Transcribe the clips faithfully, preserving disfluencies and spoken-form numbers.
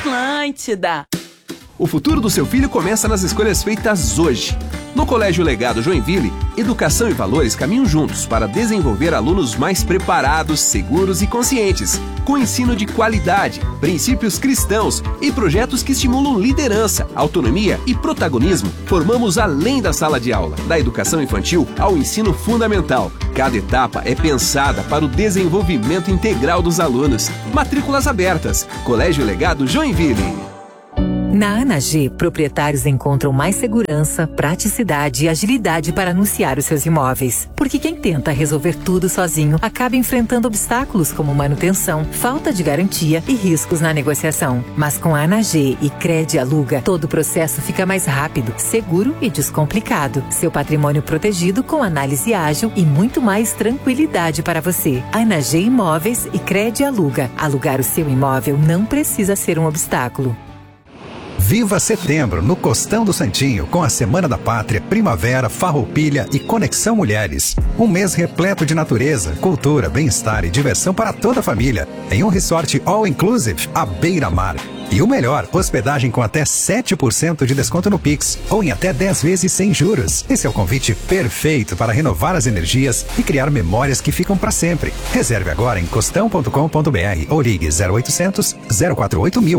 Atlântida. O futuro do seu filho começa nas escolhas feitas hoje. No Colégio Legado Joinville, educação e valores caminham juntos para desenvolver alunos mais preparados, seguros e conscientes, com ensino de qualidade, princípios cristãos e projetos que estimulam liderança, autonomia e protagonismo. Formamos além da sala de aula, da educação infantil ao ensino fundamental. Cada etapa é pensada para o desenvolvimento integral dos alunos. Matrículas abertas. Colégio Legado Joinville. Na Ana G, proprietários encontram mais segurança, praticidade e agilidade para anunciar os seus imóveis. Porque quem tenta resolver tudo sozinho acaba enfrentando obstáculos como manutenção, falta de garantia e riscos na negociação. Mas com a Ana G e Crede Aluga, todo o processo fica mais rápido, seguro e descomplicado. Seu patrimônio protegido com análise ágil e muito mais tranquilidade para você. Ana G Imóveis e Crede Aluga. Alugar o seu imóvel não precisa ser um obstáculo. Viva setembro no Costão do Santinho com a Semana da Pátria, Primavera, Farroupilha e Conexão Mulheres. Um mês repleto de natureza, cultura, bem-estar e diversão para toda a família. Em um resort all-inclusive à beira-mar. E o melhor, hospedagem com até sete por cento de desconto no Pix ou em até dez vezes sem juros. Esse é o convite perfeito para renovar as energias e criar memórias que ficam para sempre. Reserve agora em costão ponto com ponto br ou ligue zero oitocentos, zero quatro oito mil.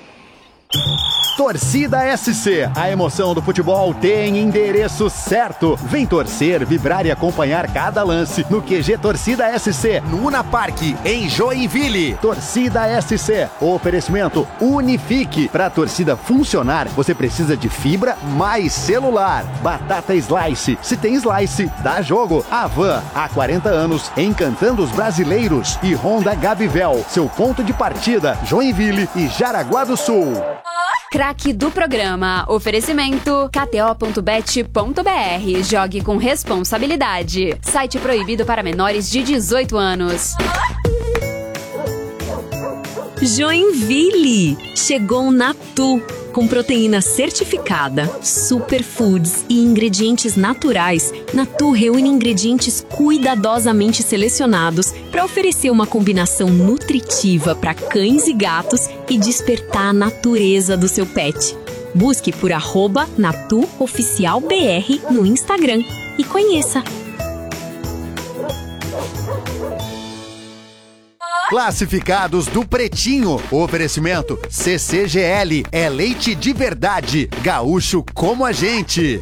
Torcida S C, a emoção do futebol tem endereço certo. Vem torcer, vibrar e acompanhar cada lance no Q G Torcida S C, no Una Park, em Joinville. Torcida S C, oferecimento Unifique. Para a torcida funcionar, você precisa de fibra mais celular. Batata Slice, se tem Slice, dá jogo. Avan, há quarenta anos, encantando os brasileiros. E Honda Gabivel, seu ponto de partida, Joinville e Jaraguá do Sul. Craque do programa. Oferecimento K T O ponto bet ponto B R. Jogue com responsabilidade. Site proibido para menores de dezoito anos. Joinville. Chegou Natu. Com proteína certificada, superfoods e ingredientes naturais, Natu reúne ingredientes cuidadosamente selecionados para oferecer uma combinação nutritiva para cães e gatos e despertar a natureza do seu pet. Busque por arroba Natu Oficial B R no Instagram e conheça. Classificados do Pretinho. Oferecimento C C G L. É leite de verdade. Gaúcho como a gente.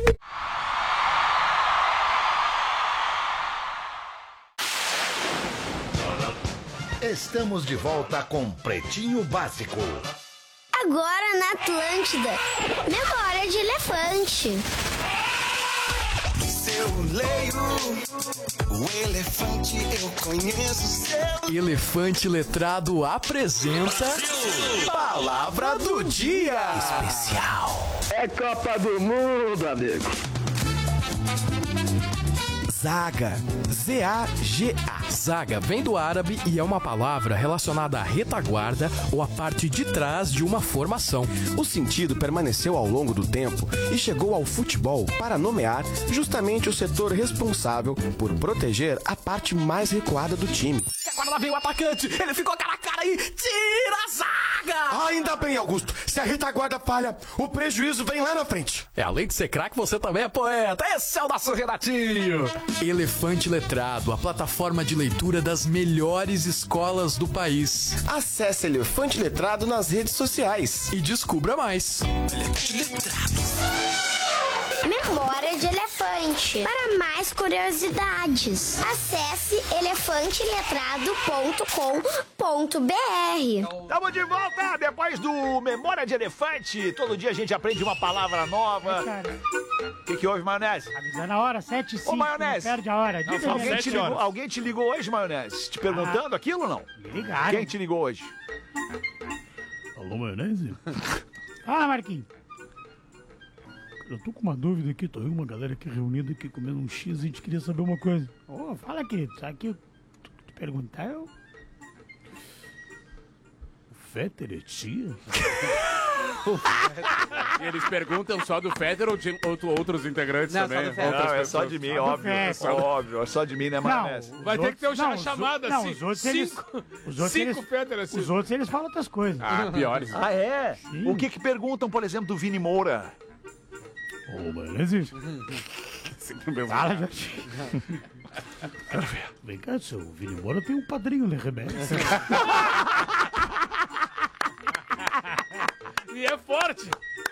Estamos de volta com Pretinho Básico. Agora na Atlântida. Memória de elefante. Eu leio o elefante, eu conheço seu. Elefante Letrado apresenta Palavra do Dia Especial. É Copa do Mundo, amigo. Zaga, Z A G A. Zaga vem do árabe e é uma palavra relacionada à retaguarda ou à parte de trás de uma formação. O sentido permaneceu ao longo do tempo e chegou ao futebol para nomear justamente o setor responsável por proteger a parte mais recuada do time. Agora lá vem o atacante, ele ficou cara a cara e tira a zaga! Ainda bem, Augusto, se a retaguarda falha, o prejuízo vem lá na frente. É, além de ser craque, você também é poeta. Esse é o nosso Renatinho. Elefante Letrado, a plataforma de leitura das melhores escolas do país. Acesse Elefante Letrado nas redes sociais e descubra mais. Elefante Letrado. Memória de elefante. Para mais curiosidades, acesse elefante letrado ponto com ponto b r. Estamos de volta depois do Memória de Elefante. Todo dia a gente aprende uma palavra nova. O que, que houve, Maionese? Avisando a hora, sete e cinco. Ô, Maionese. Não perde a hora. Não, alguém, te ligou, alguém te ligou hoje, Maionese? Te perguntando ah, aquilo ou não? Ligaram. Quem te ligou hoje? Alô, Maionese? Fala, Marquinhos. Eu tô com uma dúvida aqui, tô eu uma galera aqui reunida aqui comendo um X e a gente queria saber uma coisa. Ô, oh, fala aqui, sabe que eu te perguntar eu... O Féter é tia? E eles perguntam só do Federer ou de outro- outros integrantes Não, também? só do Federer. Outras Não, é pessoas? só de mim, óbvio. É só, óbvio, é só de mim, né, Maionese? Vai ter que ter uma os chamada outros- não, assim. os outros, cinco, eles, os outros, cinco eles, Federer assim. os outros eles falam outras coisas. Ah, piores. Ah, é? Sim. O que que perguntam, por exemplo, do Vini Moura? Ô, Maionese. Fala, gente. Quero ver. Vem cá, seu Vini Moura tem um padrinho de remédio. E é forte.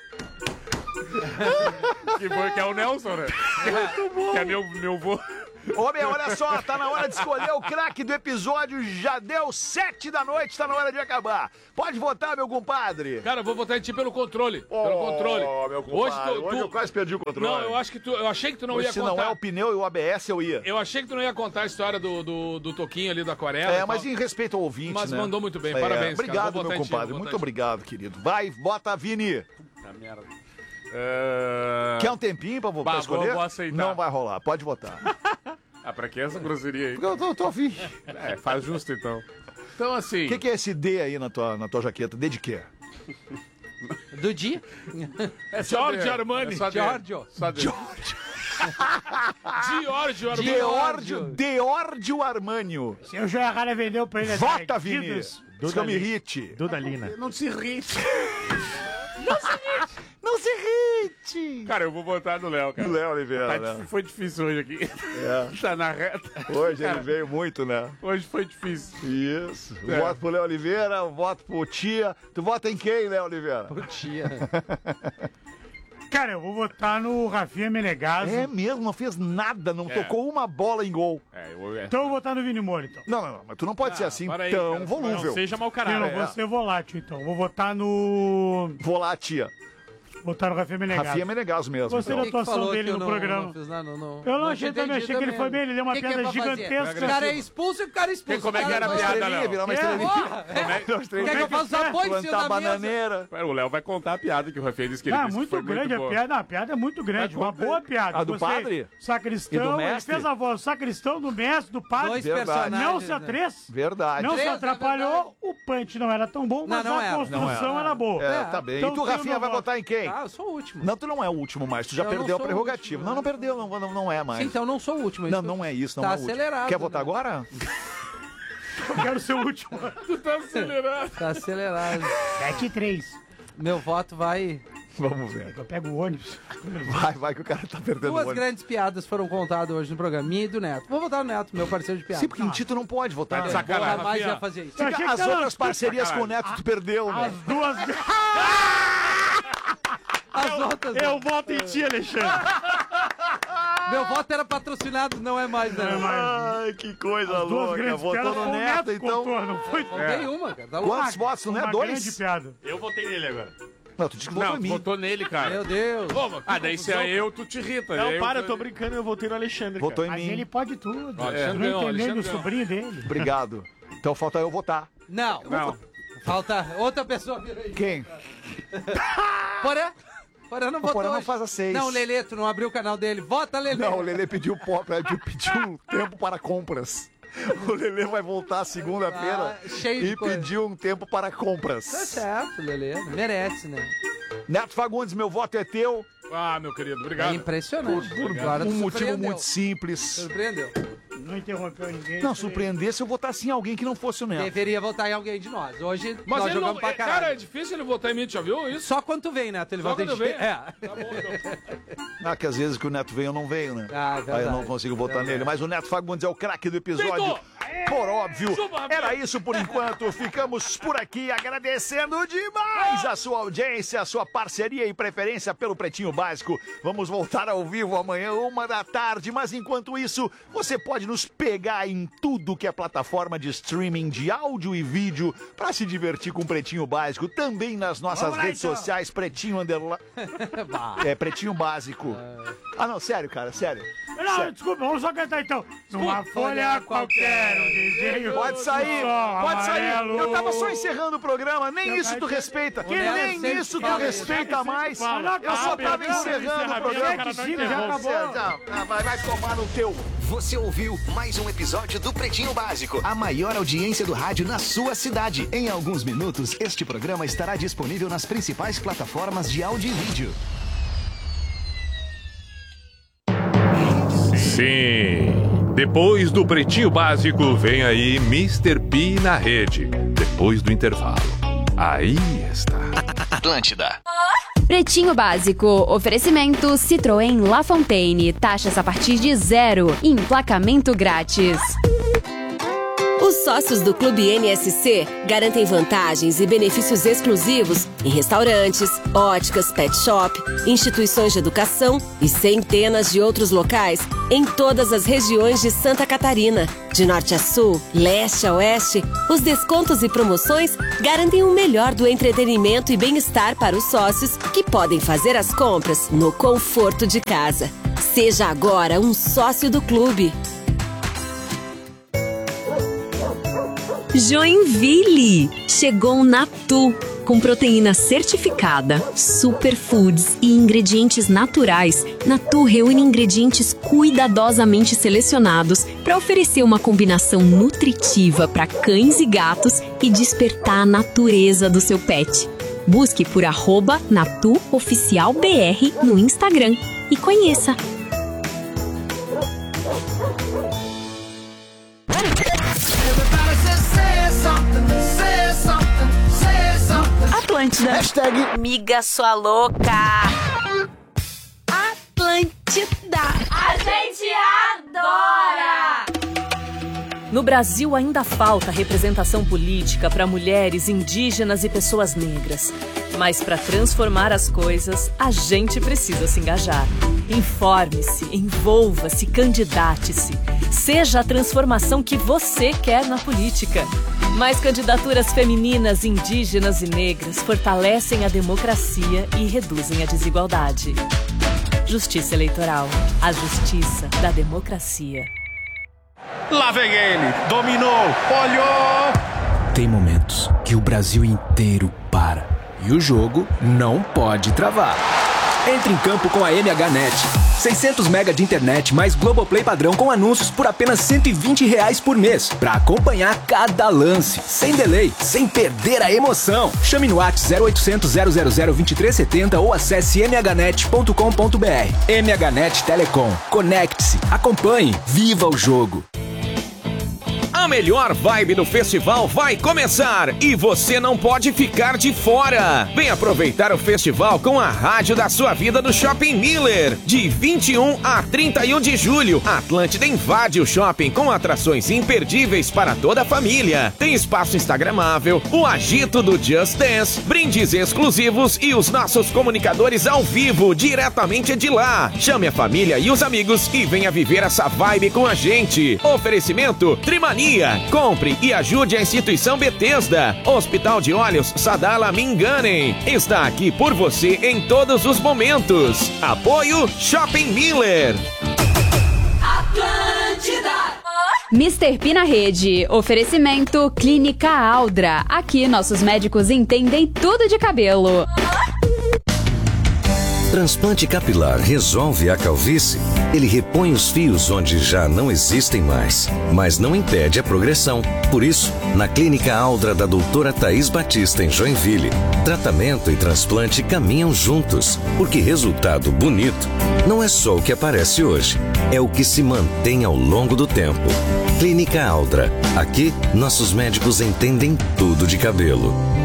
que, foi, que é o Nelson, né? Muito bom. Que é meu, meu vô. Ô, meu, olha só, tá na hora de escolher o craque do episódio. Já deu sete da noite, tá na hora de acabar. Pode votar, meu compadre. Cara, eu vou votar em ti pelo controle. Oh, pelo controle. meu compadre, hoje eu quase perdi o controle. Não, eu acho que tu. Eu achei que tu não Hoje, ia se contar. não é o pneu e o A B S, eu ia. Eu achei que tu não ia contar a história do, do, do Toquinho ali da aquarela. É, e mas tal. em respeito ao ouvinte, Mas né? mandou muito bem, É, parabéns, cara. Obrigado, Vou meu votar em ti, compadre. vou Muito votar em ti. obrigado, querido. Vai, bota, Vini. Tá merda. É... Quer um tempinho pra, pra Bah, escolher? vou- vou aceitar. Não vai rolar, pode votar. Ah, pra que essa grosseria aí? Porque eu tô, tô afim. É, faz justo então. Então, assim. O que, que é esse D aí na tua, na tua jaqueta? D de quê? Do dia? É Giorgio Armani. É só Giorgio. Só de... Giorgio Armani. Deórdio, Deórdio Armânio. Se eu jogar cara vendeu pra ele Vota, Vini. Diz que eu me Dudalina. irrite. Dudalina. Não se irrite. Não se irrite. Não se irrite. Cara, eu vou votar no Léo, cara. No Léo Oliveira, Tá né? dif- Foi difícil hoje aqui. É. Tá na reta. Hoje Cara, ele veio muito, né? Hoje foi difícil. Isso. É. Voto pro Léo Oliveira, voto pro Tia. Tu vota em quem, Léo Oliveira? Pro Tia. Cara, eu vou votar no Rafinha Menegaso. É mesmo, não fez nada, não É. tocou uma bola em gol. É, eu... é. Então eu vou votar no Vini Moura, então. Não, não, não, mas tu não pode Ah, ser assim para aí, tão cara. volúvel. Não seja mau Eu caralho. não vou é. ser volátil, então. Vou votar no... Vou lá, Tia. Votar no Rafinha Menegaso. Rafinha Menegaso mesmo. Gostei então. da atuação falou dele que eu no não- programa. não fiz nada, não- não- Eu não não achei tinha também, achei que ele entendido foi bem, ele deu uma Que que piada é pra fazer? gigantesca. O cara é expulso e o cara é expulso. Como é que era a O cara piada, não- Léo? Virar uma É, estrelinha. Porra, é. Virar uma estrelinha. Quer que eu faça os apoios em cima Plantar da mesa? bananeira. O Léo vai contar a piada que o Rafael disse que ele Ah, disse que muito foi grande muito a boa. piada. Não, a piada é muito grande. Mas Uma conta boa aí. piada. A do Gostei. padre? Sacristão. E do Ele mestre? fez a voz do sacristão, do mestre, do padre. Dois Verdade. personagens. Não se né? atrês. Verdade. Não se Três, é atrapalhou. O punch não era tão bom, mas Não, não a era. construção Não era. era boa. É, tá bem. Então, e tu, tem o Rafinha, meu vai voto. votar em quem? Ah, eu sou o último. Não, tu não é o último mais. Tu já Eu não perdeu a sou o prerrogativa. último, Não, não perdeu. Não, não, não é mais. Sim, então eu não sou o último. Não, isso não é isso. Não Tá é o último. acelerado, Quer votar né? agora? Eu quero ser o último. Tu tá acelerado. Tá acelerado. sete e três. Meu voto vai... Vamos ver. Eu pego o ônibus. Vai, vai que o cara tá perdendo o Duas ônibus. grandes piadas foram contadas hoje no programa. Minha e do Neto. Vou votar no Neto, meu parceiro de piada. Sim, porque em ti tu não pode votar. Tá de né? sacanagem. Jamais Rafinha. ia fazer isso. Eu achei que As tava- outras parcerias com o Neto tu perdeu, né? As duas... As outras... Eu voto em ti, Alexandre. Meu voto era patrocinado, não é mais, né? Ai, que coisa As duas louca. grandes Votou piadas no foi o Neto, que então. contou, não foi? Voltei uma, cara. Tá louco. Quantos votos, não é? Uma Dois? grande piada. Eu votei nele agora. Não, tu disse que votou Não, em mim. votou nele, cara. Meu Deus. Ô, mas ah, daí se é eu, tu te irrita. Não, Aí para, eu eu tô brincando, eu voltei no Alexandre. Votou em Mas mim. ele pode tudo. Ó, Alexandre Não ganhou, entendendo Alexandre o ganhou. sobrinho dele. Obrigado. Então falta eu votar. Não. Não. Falta outra pessoa vir aí. Quem? Porã? Porã não O votou Porã não hoje. faz às seis. Não, Lelê, tu não abriu o canal dele. Vota, Lelê. Não, o Lelê pediu, pó- pediu, pediu tempo para compras. O Lelê vai voltar segunda-feira Ah, cheio de e coisa. pediu um tempo para compras. Tá certo, Lelê. Merece, né? Neto Fagundes, meu voto é teu. Ah, meu querido, É obrigado. impressionante. Por Agora tu um motivo surpreendeu. muito simples. Surpreendeu. Não interrompeu ninguém. Não, surpreender se eu votasse em alguém que não fosse o Neto. Deveria votar em alguém de nós. Hoje Mas nós ele jogamos não, pra é, caralho. cara, é difícil ele votar em mim, tu já viu isso? Só quando tu vem, Neto, ele Só vai ter quando eu venho? É. Tá bom, então. Ah, que às vezes que o Neto veio eu não veio, né? Ah, é verdade. Aí eu não consigo votar nele. Mas o Neto Fagundes é o craque do episódio. Feito! Por óbvio. Chupa, Rafinha. Era isso por enquanto. Ficamos por aqui agradecendo demais a sua audiência, a sua parceria e preferência pelo Pretinho Básico. Vamos voltar ao vivo amanhã, uma da tarde. Mas enquanto isso, você pode nos pegar em tudo que é plataforma de streaming de áudio e vídeo para se divertir com o Pretinho Básico. Também nas nossas Vamos lá, redes então. sociais, Pretinho Underline. Bah. É, Pretinho Básico. Ah, não, sério, cara, sério. Não, Sério. desculpa, vamos só cantar então. Numa folha qualquer, um desenho. Pode sair, do sol pode sair. amarelo. Eu tava só encerrando o programa, nem Eu isso quero tu que- respeita. Que Nem sempre isso tu fala, respeita sempre mais. fala. Eu só Ah, tava perdão, encerrando o encerramento, programa. cara, não interrompe. Já, já, vai, vai tomar no teu. Você ouviu mais um episódio do Pretinho Básico, a maior audiência do rádio na sua cidade. Em alguns minutos, este programa estará disponível nas principais plataformas de áudio e vídeo. Sim. Depois do Pretinho Básico, vem aí mister P na rede. Depois do intervalo. Aí está. Atlântida. Pretinho Básico, oferecimento Citroën La Fontaine, taxas a partir de zero e emplacamento grátis. Os sócios do Clube N S C garantem vantagens e benefícios exclusivos em restaurantes, óticas, pet shop, instituições de educação e centenas de outros locais em todas as regiões de Santa Catarina. De norte a sul, leste a oeste, os descontos e promoções garantem o melhor do entretenimento e bem-estar para os sócios que podem fazer as compras no conforto de casa. Seja agora um sócio do clube. Joinville! Chegou o Natu, com proteína certificada, superfoods e ingredientes naturais. Natu reúne ingredientes cuidadosamente selecionados para oferecer uma combinação nutritiva para cães e gatos e despertar a natureza do seu pet. Busque por arroba Natu Oficial B R no Instagram e conheça. Atlântida. Hashtag Miga sua louca. Atlântida. A gente adora! No Brasil ainda falta representação política para mulheres, indígenas e pessoas negras. Mas para transformar as coisas, a gente precisa se engajar. Informe-se, envolva-se, candidate-se. Seja a transformação que você quer na política. Mais candidaturas femininas, indígenas e negras fortalecem a democracia e reduzem a desigualdade. Justiça Eleitoral. A justiça da democracia. Lá vem ele, dominou, olhou! Tem momentos que o Brasil inteiro para e o jogo não pode travar. Entre em campo com a M H Net. seiscentos mega de internet mais Globoplay padrão com anúncios por apenas cento e vinte reais por mês. Pra acompanhar cada lance, sem delay, sem perder a emoção. Chame no WhatsApp zero oitocentos, zero zero zero, vinte e três setenta ou acesse m h net ponto com ponto b r. M H Net Telecom. Conecte-se, acompanhe, viva o jogo. A melhor vibe do festival vai começar e você não pode ficar de fora. Vem aproveitar o festival com a rádio da sua vida do Shopping Miller. De vinte e um a trinta e um de julho, a Atlântida invade o shopping com atrações imperdíveis para toda a família. Tem espaço instagramável, o agito do Just Dance, brindes exclusivos e os nossos comunicadores ao vivo, diretamente de lá. Chame a família e os amigos e venha viver essa vibe com a gente. Oferecimento Trimania. Compre e ajude a instituição Bethesda. Hospital de Olhos Sadala Me Enganem. Está aqui por você em todos os momentos. Apoio Shopping Miller. Atlântida. mister P na rede. Oferecimento Clínica Aldra. Aqui nossos médicos entendem tudo de cabelo. Transplante capilar resolve a calvície? Ele repõe os fios onde já não existem mais, mas não impede a progressão. Por isso, na Clínica Aldra da doutora Thaís Batista em Joinville, tratamento e transplante caminham juntos, porque resultado bonito não é só o que aparece hoje, é o que se mantém ao longo do tempo. Clínica Aldra. Aqui, nossos médicos entendem tudo de cabelo.